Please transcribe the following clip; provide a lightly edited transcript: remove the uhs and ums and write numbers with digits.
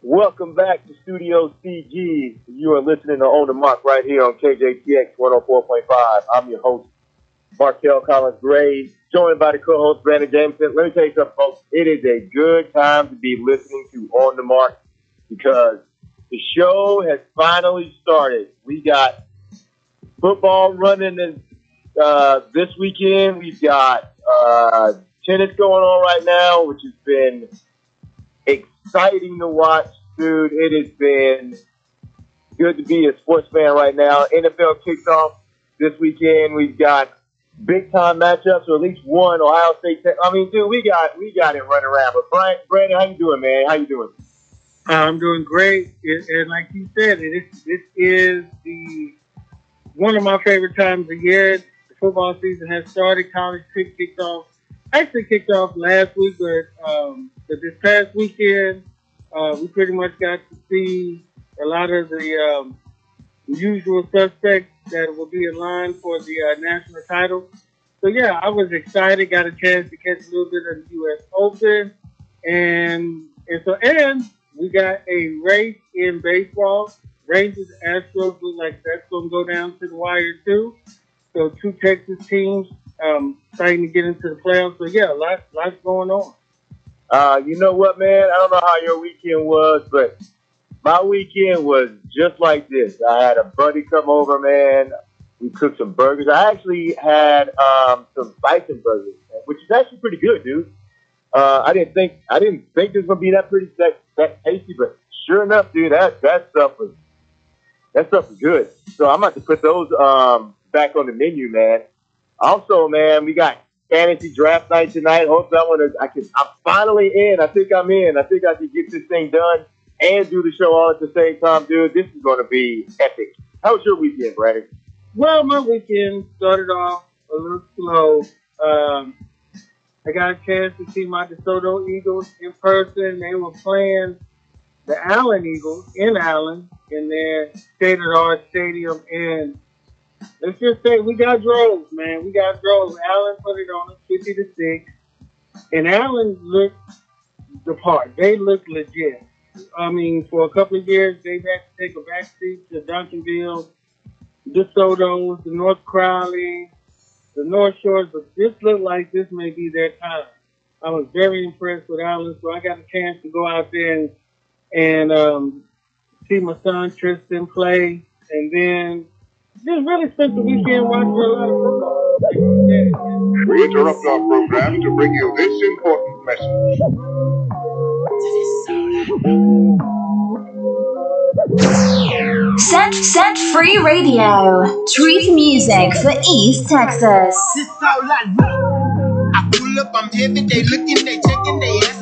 Welcome back to Studio CG. You are listening to On the Mark right here on KJTX 104.5. I'm your host, Markel Collins Gray, joined by the co-host, Brandon Jameson. Let me tell you something, folks. It is a good time to be listening to On the Mark because the show has finally started. We got football running this weekend. We've got tennis going on right now, which has been exciting to watch, dude. It has been good to be a sports fan right now. NFL kicks off this weekend. We've got big time matchups, or at least one. Ohio State. I mean, dude, we got it running around. But Brandon, how you doing, man? How you doing? I'm doing great, and like you said, this is the one of my favorite times of year. The football season has started. College kicked off. Actually kicked off last week, but this past weekend, we pretty much got to see a lot of the usual suspects that will be in line for the national title. So yeah, I was excited. Got a chance to catch a little bit of the U.S. Open, and we got a race in baseball. Rangers Astros look like that's going to go down to the wire too. So two Texas teams starting to get into the playoffs. So yeah, lots going on. You know what, man? I don't know how your weekend was, but my weekend was just like this. I had a buddy come over, man. We cooked some burgers. I actually had some bison burgers, which is actually pretty good, dude. I didn't think it was gonna be that tasty, but sure enough, dude, that stuff was good. So I'm about to put those back on the menu, man. Also, man, we got fantasy draft night tonight. Hope that one I'm finally in. I think I'm in. I think I can get this thing done and do the show all at the same time, dude. This is going to be epic. How was your weekend, Brandon? Well, my weekend started off a little slow. I got a chance to see my DeSoto Eagles in person. They were playing the Allen Eagles in Allen in their state-of-the-art stadium, and let's just say we got droves, man. We got droves. Allen put it on us 50-6. And Allen looked the part. They looked legit. I mean, for a couple of years, they've had to take a backseat to Duncanville, DeSoto, the North Crowley, the North Shores. But this looked like this may be their time. I was very impressed with Allen, so I got a chance to go out there and see my son Tristan play. And then just really spent the weekend watching a lot of football. We interrupt our program to bring you this important message. Set Free Radio. Street music for East Texas. I pull up, I'm heavy, they looking, they